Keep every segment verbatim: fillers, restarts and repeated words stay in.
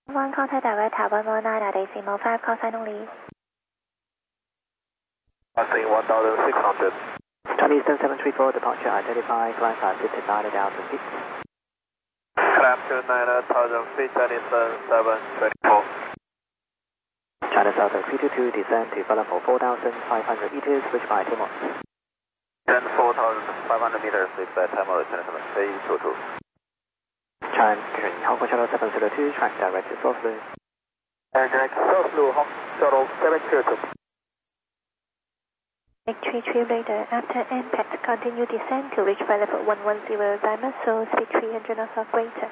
One contact direct at one one nine at decimal five, call sign only. Passing one thousand six hundred. Chinese ten seven three four, departure identify, climb five fifty nine thousand feet. Climb to nine thousand feet, Chinese ten seven twenty-four. China Southern three two two, descend to level four thousand five hundred meters, switch by two knots. Descend four thousand five hundred meters, switch by time of China seven three two two. China, Hong Kong Shuttle seven zero two, track direct to South Blue. Direct South Blue, Hong Kong Shuttle seven zero two. Victory three radar, after impact, continue descent to reach by level one one zero, Diamond, so speed three hundred knots of greater.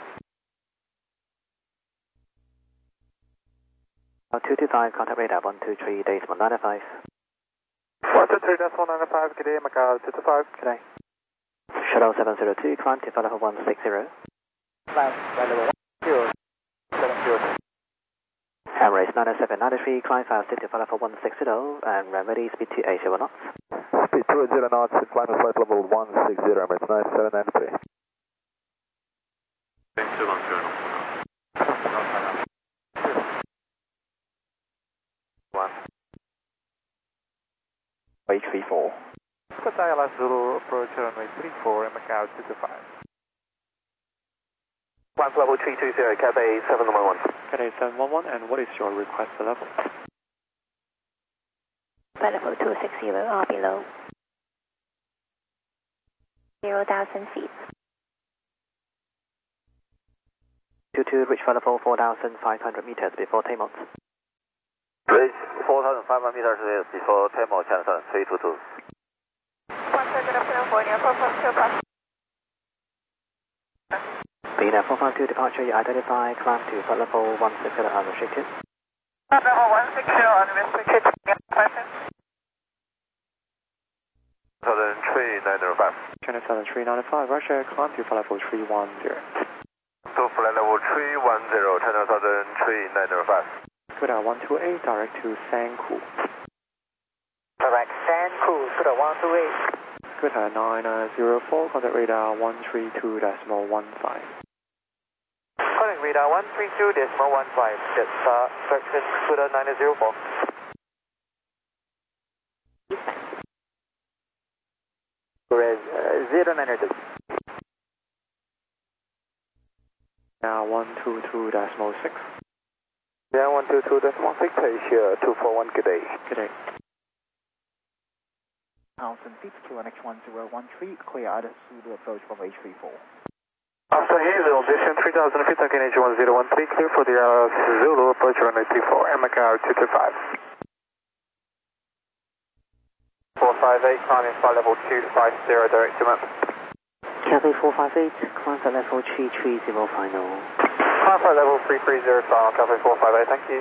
two two five, contact radar one two three, decimal nine five. one two three, decimal nine five, good day, Macau two two five. Good day. Shuttle seven zero two, climb to level one six zero. Climb by level one zero seven zero two. Emirates nine seven nine three, climb fast to level one six zero, and run ready, speed to eight zero knots. Speed two zero knots, climb flight level one six zero, Emirates nine seven nine three. One. H three four. Qatar Airlines Zulu, approach runway three four, and Macau two two five. One level three two zero, Cathay seven one one. Cathay seven one one, and what is your request level? By level two six zero or below. zero thousand feet. two two, reach level four thousand five hundred meters before takeoff. Reach four thousand five hundred meters before takeoff, China seven three two two. One good afternoon, Borneo four five two, pass. Being four five two, departure, you identify, climb to flight level one six zero, unrestricted. Flight level one six zero, unrestricted, question. Southern three nine zero five. China Southern three nine five, Russia, climb to flight level three one zero. To flight level three one zero, China Southern three nine zero five. Good uh, one two eight, direct to Sanku. Direct Sanku, good one two eight. Good uh, nine zero four, contact radar one three two decimal one five. Contact radar one three two decimal one five, that's uh, correction, good uh, nine zero four. Whereas uh, zero nine two. Now one two two decimal six. Yeah, one two two decimal six, Asia two four one, good day. Good day. Thousand feet, Q N X one zero one three, clear out Zulu approach from H three four. After Hazel, descend three thousand feet, again H one zero one three, clear for the uh, Zulu approach runway three four, and Macau two two five. four five eight, climbing flight level two five zero, direct to map. Cathay four five eight, climb flight level three three zero final. Climb flight level three three zero, final, Cathay four five eight, thank you.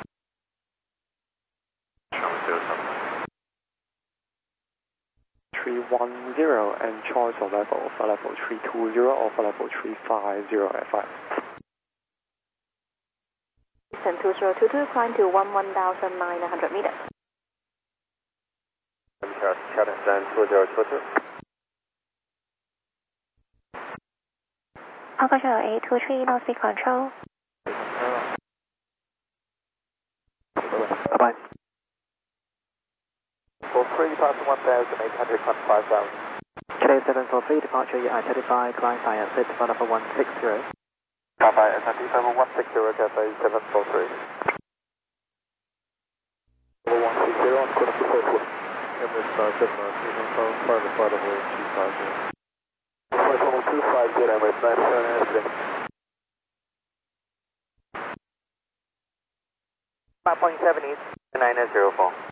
three one zero, and choice of level, flight level three two zero or flight level three five zero at five. Descent two zero two two, climb to one one thousand nine hundred meters. Descent two zero two two. Hong Kong Shuttle eight two three, no speed control. Bye-bye. For three, passing one thousand eight hundred twenty-five thousand. Cathay seven four three, departure, you identify, climb fire, sit, flight level one six zero. Cathay S N T seven one six zero, Cathay seven four three. Level one six zero, on quarter to four foot. Emirates uh, seven three one five, fire the flight level two five zero. Flight level two five zero, Emirates nine seven nine three. five point seven east, nine zero four.